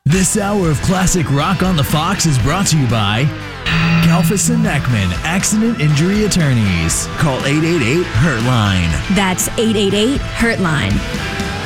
This hour of classic rock on the Fox is brought to you by Kalfas and Neckman, Accident Injury Attorneys. Call 888-HURT-LINE. That's 888-HURT-LINE.